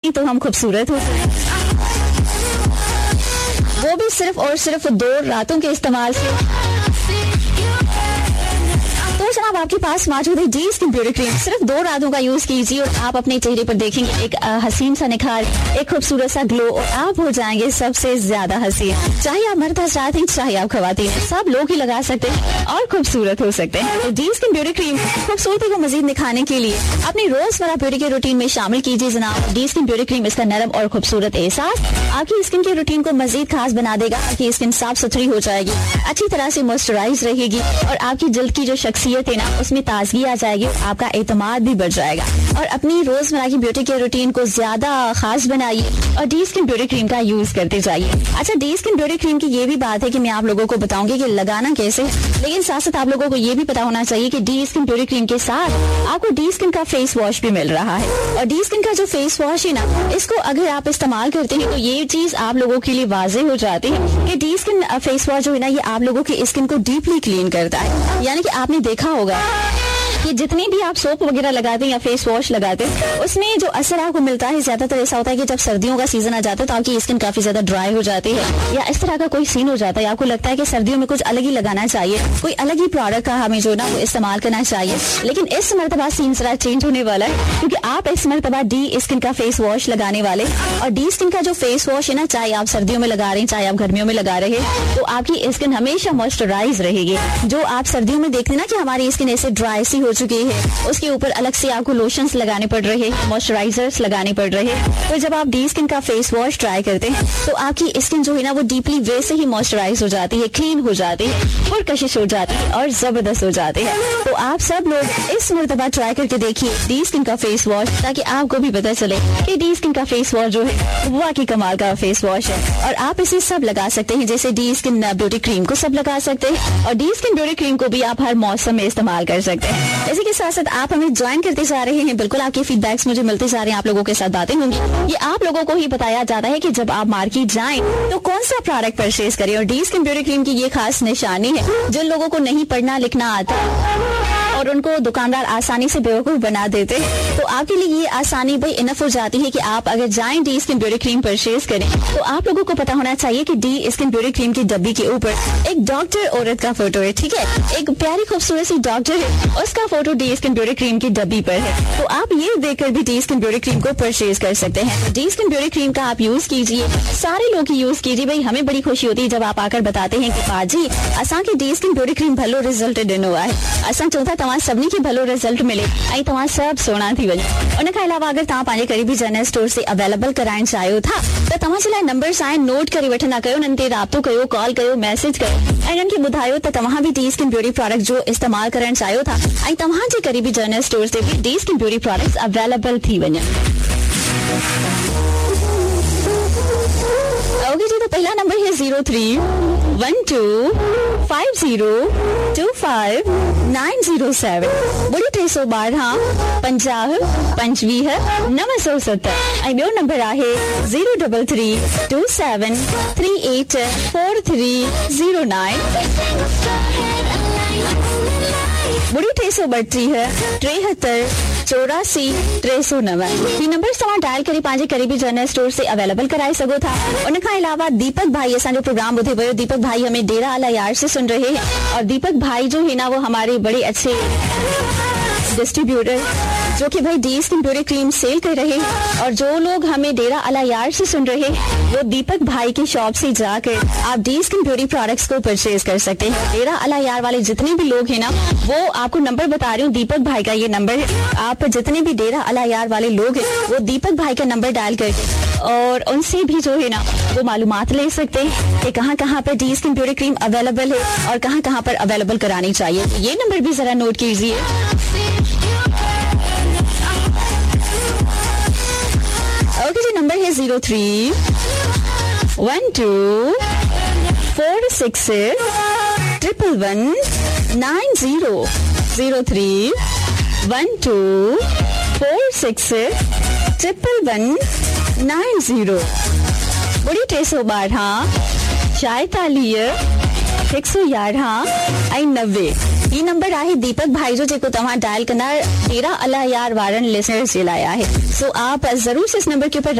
कि तो हम खूबसूरत होते हैं, वो भी सिर्फ और सिर्फ 2 रातों के इस्तेमाल से। तो जनाब आपके पास मौजूद है डी स्किन ब्यूटी क्रीम। सिर्फ 2 रातों का यूज कीजिए और आप अपने चेहरे पर देखेंगे एक हसीन सा निखार, एक खूबसूरत सा ग्लो और आप हो जाएंगे सबसे ज्यादा हसीन। चाहे आप मर्द हजरात हैं, चाहे आप खवातीन हैं, सब लोग ही लगा सकते हैं और खूबसूरत हो सकते हैं। तो डी स्किन ब्यूटी क्रीम खूबसूरती को मजीद निखारने के लिए अपनी रोजमर्रा ब्यूटी के रूटीन में शामिल कीजिए जनाब। डी स्किन ब्यूटी क्रीम इसका नरम और खूबसूरत एहसास आपकी स्किन के रूटीन को मजीद खास बना देगा। आपकी स्किन साफ सुथरी हो जाएगी, अच्छी तरह से मॉइस्चराइज रहेगी और आपकी जल्द की जो शख्सियत है ना उसमें ताजगी आ जाएगी, आपका एतमाद भी बढ़ जाएगा। और अपनी रोजमर्रा की ब्यूटी के रूटीन को ज्यादा खास बनाइए और डी स्किन ब्यूटी क्रीम का यूज करते जाइए। अच्छा, डी स्किन ब्यूटी क्रीम की ये भी बात है कि मैं आप लोगों को बताऊंगी कि लगाना कैसे, लेकिन साथ साथ आप लोगों को ये भी पता होना चाहिए कि डी स्किन ब्यूटी क्रीम के साथ आपको डी स्किन का फेस वॉश भी मिल रहा है। और डी स्किन का जो फेस वॉश है ना, इसको अगर आप इस्तेमाल करते हैं तो ये चीज आप लोगों के लिए वाजे हो जाती है कि डी स्किन फेस वॉश जो है ना, ये आप लोगों की स्किन को डीपली क्लीन करता है। यानी कि आपने देखा होगा कि जितनी भी आप सोप वगैरह लगाते हैं या फेस वॉश लगाते हैं, उसमें जो असर आपको मिलता है ज्यादातर ऐसा होता है कि जब सर्दियों का सीजन आ जाता है तो आपकी स्किन काफी ज्यादा ड्राई हो जाती है या इस तरह का कोई सीन हो जाता है, आपको लगता है कि सर्दियों में कुछ अलग ही लगाना चाहिए, कोई अलग ही प्रोडक्ट का हमें जो ना वो इस्तेमाल करना चाहिए। लेकिन इस मरतबा सीन जरा चेंज होने वाला है क्योंकि आप इस मरतबा डी स्किन का फेस वॉश लगाने वाले। और डी स्किन का जो फेस वॉश है ना, चाहे आप सर्दियों में लगा रहे हैं चाहे आप गर्मियों में लगा रहे हैं, तो आपकी स्किन हमेशा मॉइस्चराइज रहेगी। जो आप सर्दियों में देखते हैं ना कि हमारी स्किन ऐसे ड्राई सी हो चुकी है, उसके ऊपर अलग से आपको लोशंस लगाने पड़ रहे हैं, मॉइस्चराइजर्स लगाने पड़ रहे हैं, तो जब आप डी स्किन का फेस वॉश ट्राई करते हैं तो आपकी स्किन जो है ना वो डीपली वैसे ही मॉइस्चराइज हो जाती है, क्लीन हो जाती है, पुरकशिश हो जाती है और जबरदस्त हो जाती है। तो आप सब लोग इस मरतबा ट्राई करके देखिए डी स्किन का फेस वॉश, ताकि आपको भी पता चले कि डी स्किन का फेस वॉश जो है वाकई कमाल का फेस वॉश है। और आप इसे सब लगा सकते हैं, जैसे डी स्किन ब्यूटी क्रीम को सब लगा सकते हैं और डी स्किन ब्यूटी क्रीम को भी आप हर मौसम में इस्तेमाल कर सकते हैं। इसी के साथ साथ आप हमें ज्वाइन करते जा रहे हैं, बिल्कुल आपके फीडबैक्स मुझे मिलते जा रहे हैं, आप लोगों के साथ बातें होंगी। ये आप लोगों को ही बताया जाता है कि जब आप मार्केट जाएं तो कौन सा प्रोडक्ट परचेज करें। और डी स्किन ब्यूटी क्रीम की ये खास निशानी है, जिन लोगों को नहीं पढ़ना लिखना आता और उनको दुकानदार आसानी से बेवकूफ बना देते हैं, तो आपके लिए ये आसानी भाई इनफ हो जाती है कि आप अगर जाएं D skin beauty cream purchase करें तो आप लोगों को पता होना चाहिए कि डी स्किन ब्यूटी क्रीम की डब्बी के ऊपर एक डॉक्टर औरत का फोटो है, ठीक है, एक प्यारी खूबसूरत सी डॉक्टर है, उसका photo D skin beauty cream की डब्बी पर है। तो आप ये देखकर भी डी स्किन ब्यूटी क्रीम को परचेज कर सकते हैं। डी स्किन ब्यूटी क्रीम का आप यूज कीजिए, सारे लोग यूज कीजिए। भाई हमें बड़ी खुशी होती है जब आप आकर बताते हैं कि पाजी असा की डी स्किन ब्यूटी क्रीम भलो रिजल्ट ॾिनो आहे, असा चौथा तव्हां सभिनी खे भलो रिजल्ट मिले ऐं तव्हां सभु सुहिणा थी वञो। उन खां अलावा अगर तव्हां पंहिंजे करीबी जनरल स्टोर से अवेलेबल कराइण चाहियो था त तव्हां जे लाइ नंबर्स आहिनि, नोट करे वठंदा कयो, उन्हनि ते राब्तो कयो, कॉल कयो, मैसेज कयो ऐं उन्हनि खे ॿुधायो त तव्हां बि डी स्किन ब्यूटी प्रोडक्ट जो इस्तेमाल करणु चाहियो था ऐं तव्हां जे करीबी जनरल स्टोर से भी D skin beauty products available थी वञनि। ओके जी, तो पहला नंबर है 0312502597 बुड़ी 312 50 25 970 ऐं ॿियो नंबर आहे 03327384309 बुड़ी 332 73 84 309। ये नंबर तव्हां डायल करे पंहिंजे करीबी जनरल स्टोर से अवेलेबल कराए सघो था। उन खां अलावा दीपक भाई असांजो प्रोग्राम ॿुधे पियो, दीपक भाई हमें डेरा अला यार से सुन रहे हैं और दीपक भाई जो है ना वो हमारे बड़े अच्छे डिस्ट्रीब्यूटर जो कि भाई D skin beauty cream cell कर रहे हैं। और जो लोग हमें डेरा अला यार से सुन रहे हैं वो दीपक भाई की शॉप से जाकर आप डी स्किन ब्यूटी प्रोडक्ट्स को परचेज कर सकते हैं। डेरा अला यार वाले जितने भी लोग हैं ना, वो आपको नंबर बता रही हूँ, दीपक भाई का ये नंबर है। आप जितने भी डेरा अला यार वाले लोग हैं वो दीपक भाई का नंबर डायल करके और उनसे भी जो है ना वो मालूमात ले सकते हैं कि कहाँ कहाँ पर D skin beauty cream available है और कहाँ कहाँ पर अवेलेबल करानी चाहिए। ये नंबर भी जरा नोट कीजिए। ओके जी, नंबर है 0312461190 0312461190 बुड़ी 312 44 111 ऐं 90। ये नंबर आहे दीपक भाई जो जेको तव्हां डायल कंदा डेरा अला यार वारनि लिसनर्स जे लाइ आहे। सो आप जरूर से इस नंबर के ऊपर